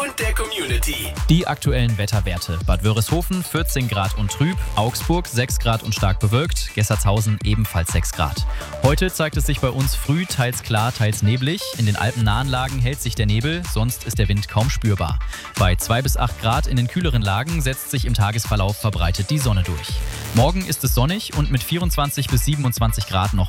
und der Community. Die aktuellen Wetterwerte. Bad Wörishofen 14 Grad und trüb, Augsburg 6 Grad und stark bewölkt, Gessertshausen ebenfalls 6 Grad. Heute zeigt es sich bei uns früh teils klar, teils neblig. In den alpennahen Lagen hält sich der Nebel, sonst ist der Wind kaum spürbar. Bei 2 bis 8 Grad in den kühleren Lagen setzt sich im Tagesverlauf verbreitet die Sonne durch. Morgen ist es sonnig und mit 24 bis 27 Grad noch